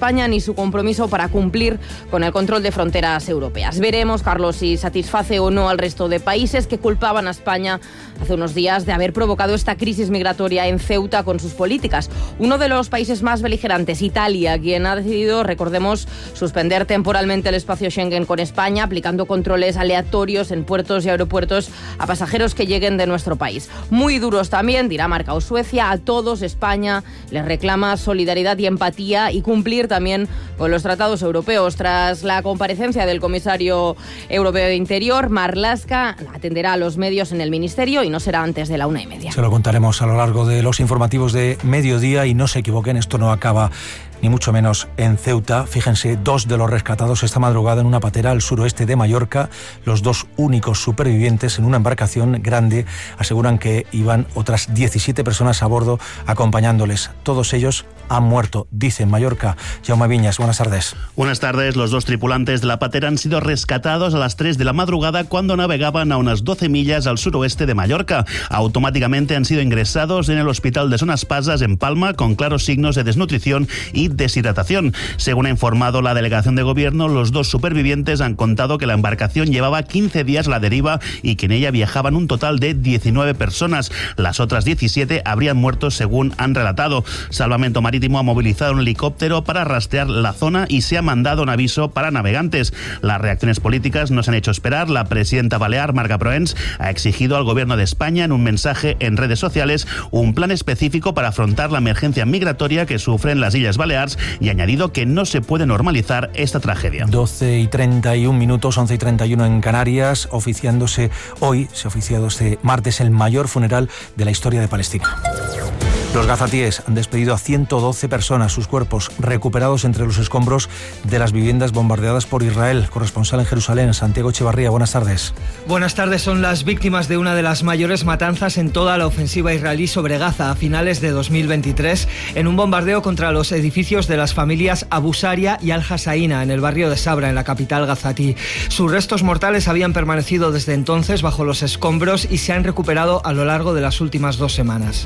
España ni su compromiso para cumplir con el control de fronteras europeas. Veremos, Carlos, si satisface o no al resto de países que culpaban a España hace unos días de haber provocado esta crisis migratoria en Ceuta con sus políticas. Uno de los países más beligerantes, Italia, quien ha decidido, recordemos, suspender temporalmente el espacio Schengen con España, aplicando controles aleatorios en puertos y aeropuertos a pasajeros que lleguen de nuestro país. Muy duros también, Dinamarca o Suecia. A todos España les reclama solidaridad y empatía y cumplir también con los tratados europeos. Tras la comparecencia del comisario europeo de Interior, Marlaska, atenderá a los medios en el Ministerio y no será antes de la 1:30. Se lo contaremos a lo largo de los informativos de mediodía y no se equivoquen, esto no acaba ni mucho menos en Ceuta. Fíjense, 2 de los rescatados esta madrugada en una patera al suroeste de Mallorca. Los 2 únicos supervivientes en una embarcación grande. Aseguran que iban otras 17 personas a bordo acompañándoles. Todos ellos han muerto, dice en Mallorca. Jaume Viñas, buenas tardes. Buenas tardes. Los 2 tripulantes de la patera han sido rescatados a las 3 de la madrugada cuando navegaban a unas 12 millas al suroeste de Mallorca. Automáticamente han sido ingresados en el hospital de Son Espasas en Palma con claros signos de desnutrición y deshidratación. Según ha informado la delegación de gobierno, los 2 supervivientes han contado que la embarcación llevaba 15 días a la deriva y que en ella viajaban un total de 19 personas. Las otras 17 habrían muerto, según han relatado. Salvamento Marítimo ha movilizado un helicóptero para rastrear la zona y se ha mandado un aviso para navegantes. Las reacciones políticas no se han hecho esperar. La presidenta balear, Marga Proens, ha exigido al gobierno de España, en un mensaje en redes sociales, un plan específico para afrontar la emergencia migratoria que sufren las Islas Baleares y ha añadido que no se puede normalizar esta tragedia. 12:31 minutos, 11:31 en Canarias, se ha oficiado este martes el mayor funeral de la historia de Palestina. Los gazatíes han despedido a 112 personas, sus cuerpos recuperados entre los escombros de las viviendas bombardeadas por Israel. Corresponsal en Jerusalén, Santiago Echevarría, buenas tardes. Buenas tardes. Son las víctimas de una de las mayores matanzas en toda la ofensiva israelí sobre Gaza a finales de 2023, en un bombardeo contra los edificios de las familias Abu Saria y Al-Hassaina, en el barrio de Sabra, en la capital gazatí. Sus restos mortales habían permanecido desde entonces bajo los escombros y se han recuperado a lo largo de las últimas 2 semanas.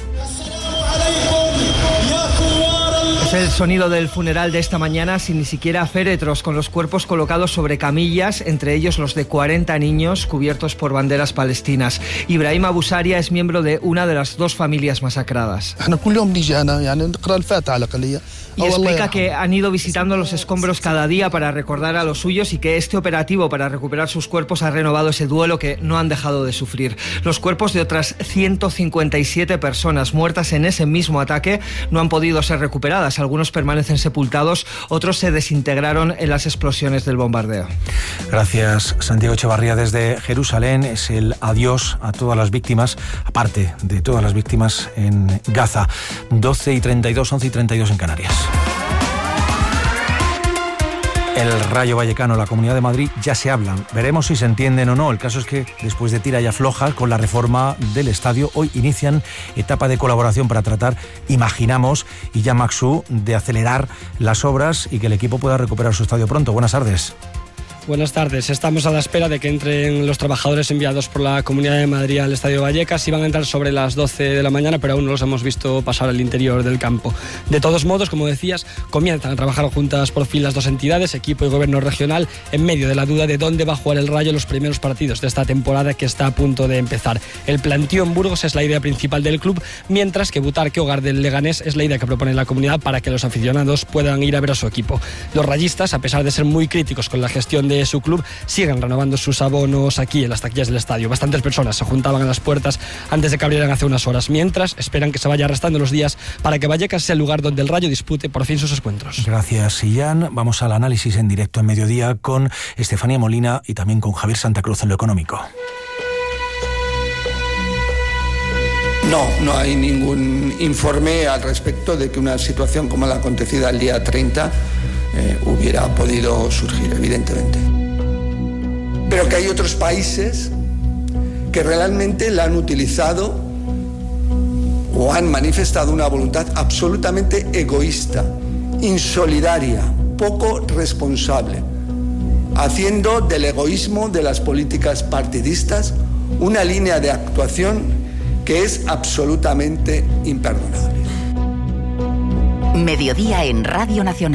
Es el sonido del funeral de esta mañana, sin ni siquiera féretros, con los cuerpos colocados sobre camillas, entre ellos los de 40 niños cubiertos por banderas palestinas. Ibrahim Abu Saria es miembro de una de las 2 familias masacradas. Y explica que han ido visitando los escombros cada día para recordar a los suyos y que este operativo para recuperar sus cuerpos ha renovado ese duelo que no han dejado de sufrir. Los cuerpos de otras 157 personas muertas en ese mismo ataque no han podido ser recuperadas. Algunos permanecen sepultados, otros se desintegraron en las explosiones del bombardeo. Gracias, Santiago Echevarría. Desde Jerusalén es el adiós a todas las víctimas, aparte de todas las víctimas en Gaza. 12:32, 11:32 en Canarias. El Rayo Vallecano, la Comunidad de Madrid, ya se hablan. Veremos si se entienden o no. El caso es que después de tira y afloja con la reforma del estadio, hoy inician etapa de colaboración para tratar, imaginamos, y ya Maxú, de acelerar las obras y que el equipo pueda recuperar su estadio pronto. Buenas tardes. Buenas tardes. Estamos a la espera de que entren los trabajadores enviados por la Comunidad de Madrid al Estadio Vallecas. Iban a entrar sobre las 12 de la mañana, pero aún no los hemos visto pasar al interior del campo. De todos modos, como decías, comienzan a trabajar juntas por fin las 2 entidades, equipo y gobierno regional, en medio de la duda de dónde va a jugar el Rayo los primeros partidos de esta temporada que está a punto de empezar. El plantío en Burgos es la idea principal del club, mientras que Butarque, hogar del Leganés, es la idea que propone la comunidad para que los aficionados puedan ir a ver a su equipo. Los rayistas, a pesar de ser muy críticos con la gestión de su club, siguen renovando sus abonos aquí en las taquillas del estadio. Bastantes personas se juntaban a las puertas antes de que abrieran hace unas horas, mientras esperan que se vaya restando los días para que Vallecas sea el lugar donde el Rayo dispute por fin sus encuentros. Gracias, Sillán. Vamos al análisis en directo en mediodía con Estefanía Molina y también con Javier Santa Cruz en lo económico. No hay ningún informe al respecto de que una situación como la acontecida el día 30 hubiera podido surgir, evidentemente. Pero que hay otros países que realmente la han utilizado o han manifestado una voluntad absolutamente egoísta, insolidaria, poco responsable, haciendo del egoísmo de las políticas partidistas una línea de actuación que es absolutamente imperdonable. Mediodía en Radio Nacional.